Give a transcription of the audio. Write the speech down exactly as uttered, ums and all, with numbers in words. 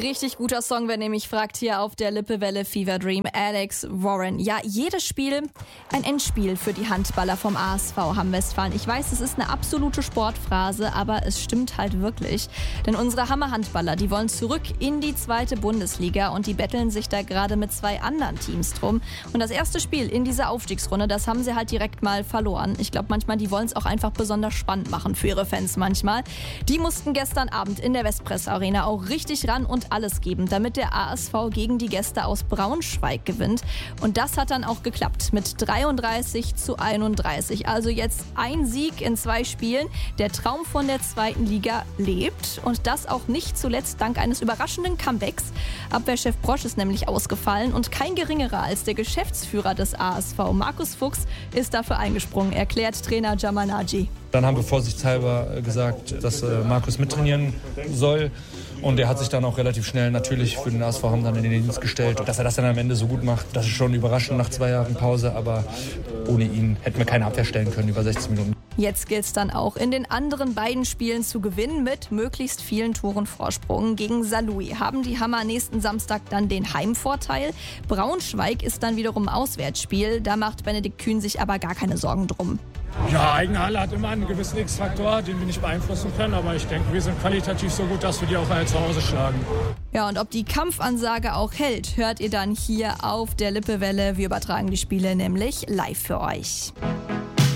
Richtig guter Song, wer nämlich fragt, hier auf der Lippewelle Fever Dream, Alex Warren. Ja, jedes Spiel ein Endspiel für die Handballer vom A S V Hamm-Westfalen. Ich weiß, es ist eine absolute Sportphrase, aber es stimmt halt wirklich. Denn unsere Hammer-Handballer, die wollen zurück in die zweite Bundesliga und die betteln sich da gerade mit zwei anderen Teams drum. Und das erste Spiel in dieser Aufstiegsrunde, das haben sie halt direkt mal verloren. Ich glaube manchmal, die wollen es auch einfach besonders spannend machen für ihre Fans manchmal. Die mussten gestern Abend in der Westpress Arena auch richtig ran und alles geben, damit der A S V gegen die Gäste aus Braunschweig gewinnt. Und das hat dann auch geklappt mit dreiunddreißig zu einunddreißig. Also jetzt ein Sieg in zwei Spielen. Der Traum von der zweiten Liga lebt und das auch nicht zuletzt dank eines überraschenden Comebacks. Abwehrchef Brosch ist nämlich ausgefallen und kein geringerer als der Geschäftsführer des A S V, Markus Fuchs, ist dafür eingesprungen, erklärt Trainer Jamal Naji. Dann haben wir vorsichtshalber gesagt, dass äh, Markus mittrainieren soll. Und er hat sich dann auch relativ schnell natürlich für den A S V Hamm dann in den Dienst gestellt. Dass er das dann am Ende so gut macht, das ist schon überraschend nach zwei Jahren Pause. Aber ohne ihn hätten wir keine Abwehr stellen können über sechzig Minuten. Jetzt gilt es dann auch, in den anderen beiden Spielen zu gewinnen mit möglichst vielen Toren Vorsprung. Gegen Saarlouis haben die Hammer nächsten Samstag dann den Heimvorteil. Braunschweig ist dann wiederum Auswärtsspiel. Da macht Benedikt Kühn sich aber gar keine Sorgen drum. Ja, eigene Halle hat immer einen gewissen X-Faktor, den wir nicht beeinflussen können. Aber ich denke, wir sind qualitativ so gut, dass wir die auch alle zu Hause schlagen. Ja, und ob die Kampfansage auch hält, hört ihr dann hier auf der Lippewelle. Wir übertragen die Spiele nämlich live für euch.